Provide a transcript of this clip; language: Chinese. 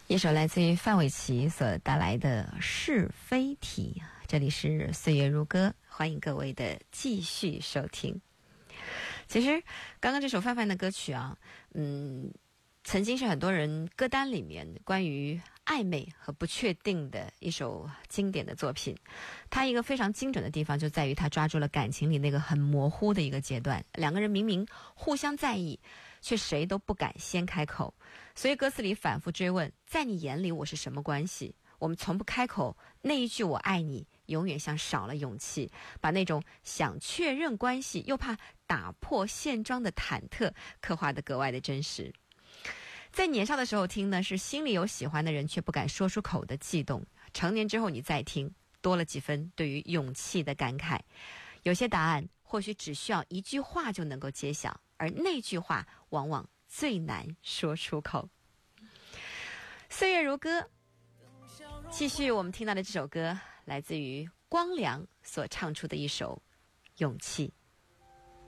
一首来自于范玮琪所带来的是非题，这里是岁月如歌，欢迎各位的继续收听。其实刚刚这首范范的歌曲啊，曾经是很多人歌单里面关于暧昧和不确定的一首经典的作品。它一个非常精准的地方就在于它抓住了感情里那个很模糊的一个阶段，两个人明明互相在意，却谁都不敢先开口，所以歌词里反复追问，在你眼里我是什么关系？我们从不开口，那一句我爱你永远像少了勇气，把那种想确认关系又怕打破现状的忐忑刻画得格外的真实。在年少的时候听呢，是心里有喜欢的人却不敢说出口的悸动，成年之后你再听，多了几分对于勇气的感慨。有些答案或许只需要一句话就能够揭晓，而那句话往往最难说出口。岁月如歌，继续我们听到的这首歌来自于光良所唱出的一首勇气。